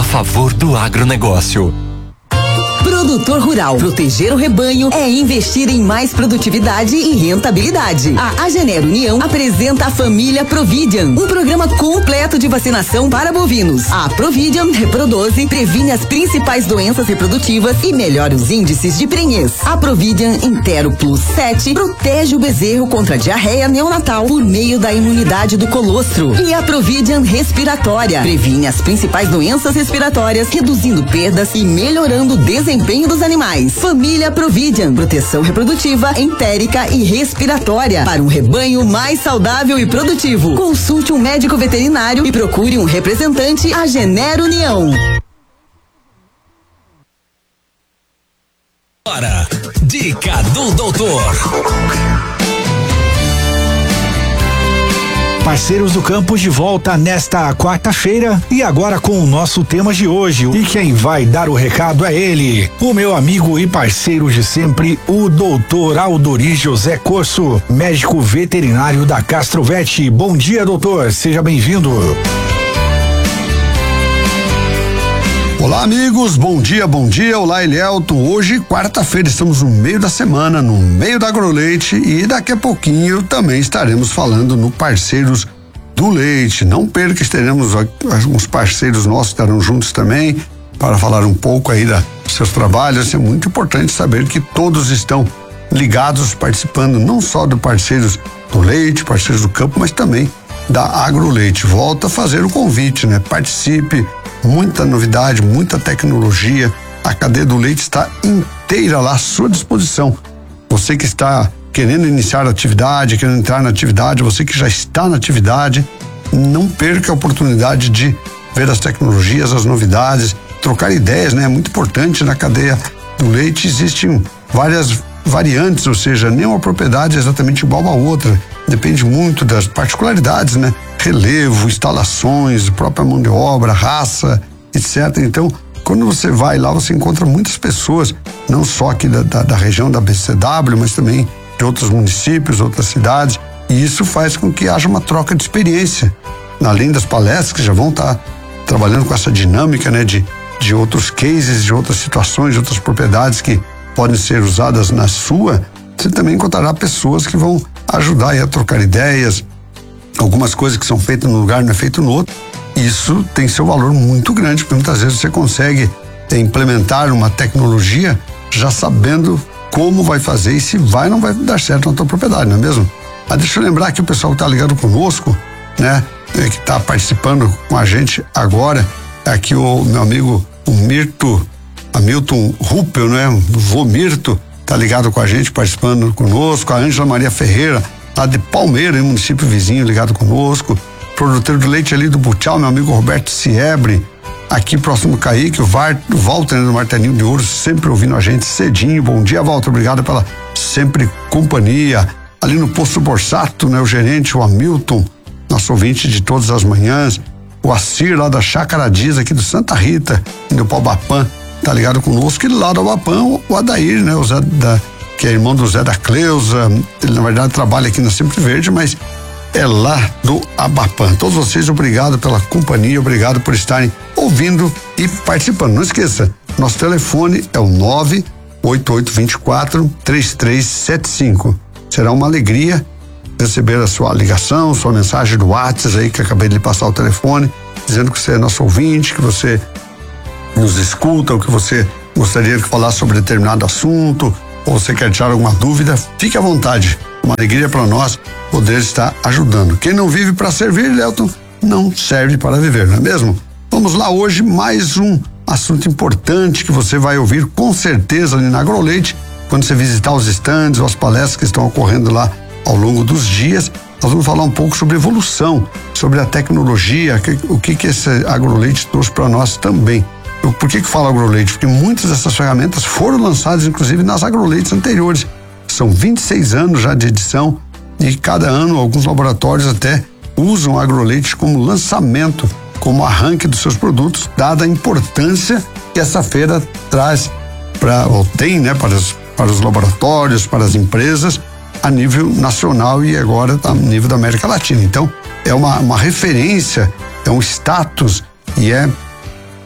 a favor do agronegócio. Produtor rural, proteger o rebanho é investir em mais produtividade e rentabilidade. A Agener União apresenta a família Providian, um programa completo de vacinação para bovinos. A Providian Reproduze previne as principais doenças reprodutivas e melhora os índices de prenhez. A Providian Intero Plus 7 protege o bezerro contra a diarreia neonatal por meio da imunidade do colostro. E a Providian Respiratória previne as principais doenças respiratórias, reduzindo perdas e melhorando o desempenho dos animais. Família Providian, proteção reprodutiva, entérica e respiratória para um rebanho mais saudável e produtivo. Consulte um médico veterinário e procure um representante Agener União. Agora, dica do doutor. Parceiros do Campo de volta nesta quarta-feira e agora com o nosso tema de hoje. E quem vai dar o recado é ele, o meu amigo e parceiro de sempre, o doutor Aldori José Corso, médico veterinário da Castrovet. Bom dia, doutor, seja bem-vindo. Olá, amigos, bom dia, olá, Elielton. Hoje, quarta-feira, estamos no meio da semana, no meio da Agroleite e daqui a pouquinho também estaremos falando no Parceiros do Leite. Não perca, teremos alguns parceiros nossos que estarão juntos também para falar um pouco aí dos seus trabalhos. É muito importante saber que todos estão ligados, participando não só do Parceiros do Leite, Parceiros do Campo, mas também da Agroleite. Volta a fazer o convite, né? Participe. Muita novidade, muita tecnologia. A cadeia do leite está inteira lá à sua disposição. Você que está querendo iniciar a atividade, querendo entrar na atividade, você que já está na atividade, não perca a oportunidade de ver as tecnologias, as novidades, trocar ideias, né? É muito importante. Na cadeia do leite existem várias variantes, ou seja, nenhuma propriedade é exatamente igual a outra. Depende muito das particularidades, né? Relevo, instalações, própria mão de obra, raça, etc. Então, quando você vai lá, você encontra muitas pessoas, não só aqui da região da BCW, mas também de outros municípios, outras cidades, e isso faz com que haja uma troca de experiência. Além das palestras que já vão estar trabalhando com essa dinâmica, né? De outros cases, de outras situações, de outras propriedades que podem ser usadas na sua, você também encontrará pessoas que vão ajudar aí a trocar ideias. Algumas coisas que são feitas num lugar não é feito no outro. Isso tem seu valor muito grande, porque muitas vezes você consegue implementar uma tecnologia já sabendo como vai fazer e se vai ou não vai dar certo na tua propriedade, não é mesmo? Mas deixa eu lembrar que o pessoal que está ligado conosco, né, que está participando com a gente agora, é aqui o meu amigo o Hamilton Ruppel, né? O vô Mirto tá ligado com a gente, participando conosco, a Ângela Maria Ferreira, lá de Palmeira, município vizinho, ligado conosco, produtor de leite ali do Butial, meu amigo Roberto Siebre, aqui próximo do Caíque, o Walter, né, do Martelinho de Ouro, sempre ouvindo a gente cedinho. Bom dia, Walter, obrigado pela sempre companhia. Ali no Posto Borsato, né, o gerente, o Hamilton, nosso ouvinte de todas as manhãs, o Assir lá da Chácara Dias, aqui do Santa Rita, do Paubapã, tá ligado conosco, e lá do Abapã, o Adair, né, o Zé que é irmão do Zé da Cleusa, ele na verdade trabalha aqui na Sempre Verde, mas é lá do Abapã. Todos vocês, obrigado pela companhia, obrigado por estarem ouvindo e participando. Não esqueça, nosso telefone é o 98824-3375. Será uma alegria receber a sua ligação, sua mensagem do WhatsApp aí, que acabei de lhe passar o telefone, dizendo que você é nosso ouvinte, que você nos escuta, ou que você gostaria de falar sobre determinado assunto, ou você quer tirar alguma dúvida, fique à vontade. Uma alegria para nós poder estar ajudando. Quem não vive para servir, Lelton, não serve para viver, não é mesmo? Vamos lá, hoje mais um assunto importante que você vai ouvir com certeza ali na Agroleite, quando você visitar os estandes ou as palestras que estão ocorrendo lá ao longo dos dias. Nós vamos falar um pouco sobre evolução, sobre a tecnologia, o que esse Agroleite trouxe para nós também. Por que falo Agroleite? Porque muitas dessas ferramentas foram lançadas, inclusive, nas Agroleites anteriores. São 26 anos já de edição e cada ano alguns laboratórios até usam a Agroleite como lançamento, como arranque dos seus produtos, dada a importância que essa feira traz ou tem, né, para os laboratórios, para as empresas, a nível nacional e agora a nível da América Latina. Então, é uma referência, é um status e é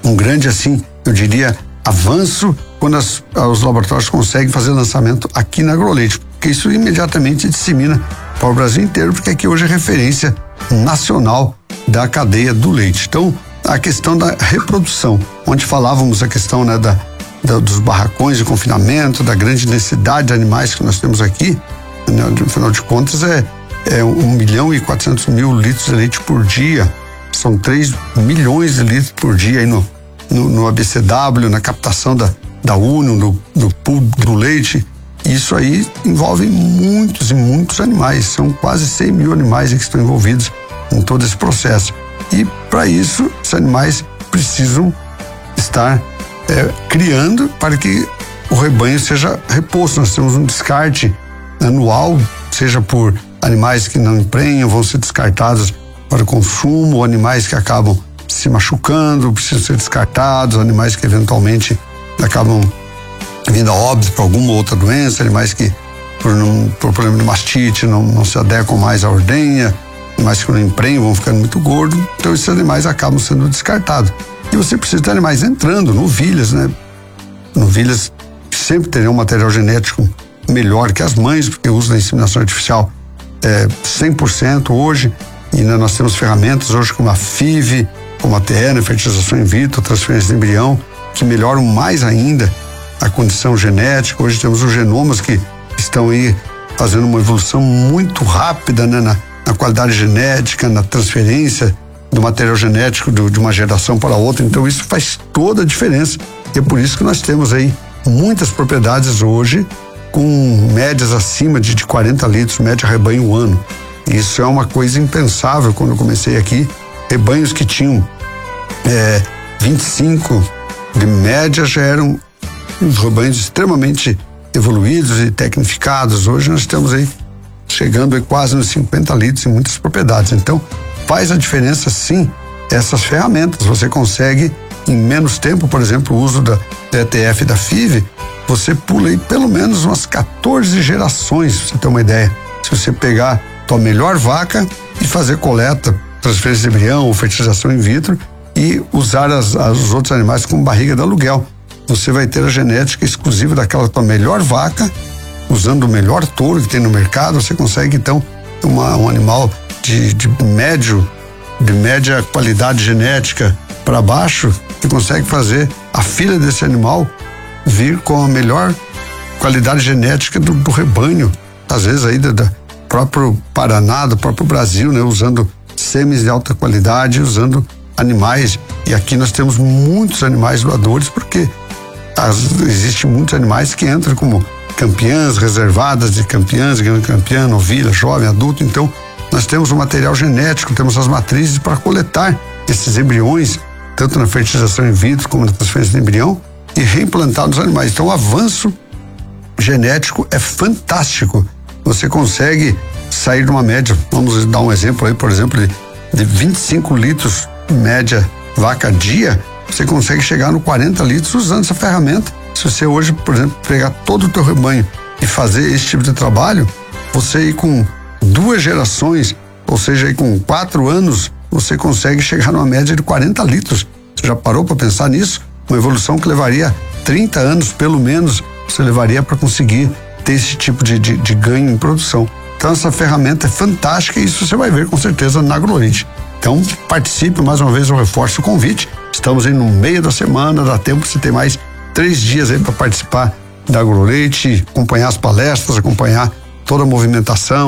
um grande, assim, eu diria, avanço quando os laboratórios conseguem fazer lançamento aqui na AgroLeite, porque isso imediatamente dissemina para o Brasil inteiro, porque aqui hoje é referência nacional da cadeia do leite. Então, a questão da reprodução, onde falávamos a questão, né, dos barracões de confinamento, da grande densidade de animais que nós temos aqui, né, afinal de contas é 1.400.000 litros de leite por dia, são 3 milhões de litros por dia aí no ABCW, na captação da Union, do pool do leite. Isso aí envolve muitos e muitos animais, são quase 100 mil animais que estão envolvidos em todo esse processo. E para isso, os animais precisam estar criando para que o rebanho seja reposto. Nós temos um descarte anual, seja por animais que não emprenham, vão ser descartados para o consumo, ou animais que acabam se machucando, precisam ser descartados, animais que eventualmente acabam vindo a óbito por alguma outra doença, animais que por problema de mastite não se adequam mais à ordenha, animais que não emprenham vão ficando muito gordos, então esses animais acabam sendo descartados. E você precisa de animais entrando, novilhas, né? Novilhas que sempre terão um material genético melhor que as mães, porque o uso da inseminação artificial é 100% hoje, e nós temos ferramentas hoje como a FIV, como a TN, fertilização in vitro, transferência de embrião, que melhoram mais ainda a condição genética. Hoje temos os genomas que estão aí fazendo uma evolução muito rápida, né, na qualidade genética, na transferência do material genético de uma geração para outra. Então isso faz toda a diferença, e é por isso que nós temos aí muitas propriedades hoje com médias acima de 40 litros, média rebanho ano. Isso é uma coisa impensável quando eu comecei aqui. Rebanhos que tinham 25 de média já eram rebanhos extremamente evoluídos e tecnificados. Hoje nós estamos aí chegando aí quase nos 50 litros em muitas propriedades. Então faz a diferença, sim, essas ferramentas. Você consegue em menos tempo, por exemplo, o uso da ETF e da FIV, você pula aí pelo menos umas 14 gerações, pra você ter uma ideia. Se você pegar tua melhor vaca e fazer coleta, transferência de embrião ou fertilização in vitro e usar os outros animais como barriga de aluguel, você vai ter a genética exclusiva daquela tua melhor vaca, usando o melhor touro que tem no mercado. Você consegue então um animal de média qualidade genética para baixo, que consegue fazer a filha desse animal vir com a melhor qualidade genética do rebanho, às vezes aí do próprio Paraná, do próprio Brasil, né? Usando sêmens de alta qualidade, usando animais. E aqui nós temos muitos animais doadores, porque existem muitos animais que entram como campeãs, reservadas de campeãs, grande campeã, novilha, jovem, adulto. Então nós temos o material genético, temos as matrizes para coletar esses embriões, tanto na fertilização in vitro como na transferência de embrião, e reimplantar nos animais. Então o avanço genético é fantástico. Você consegue sair de uma média, vamos dar um exemplo aí, por exemplo, de 25 litros média vaca dia, você consegue chegar no 40 litros usando essa ferramenta. Se você hoje, por exemplo, pegar todo o teu rebanho e fazer esse tipo de trabalho, você aí com 2 gerações, ou seja, aí com 4 anos, você consegue chegar numa média de 40 litros. Você já parou para pensar nisso? Uma evolução que levaria 30 anos, pelo menos, você levaria para conseguir ter esse tipo de ganho em produção. Então essa ferramenta é fantástica, e isso você vai ver com certeza na AgroLeite. Então participe, mais uma vez eu reforço o convite. Estamos aí no meio da semana, dá tempo, você tem mais 3 dias aí para participar da AgroLeite, acompanhar as palestras, acompanhar toda a movimentação,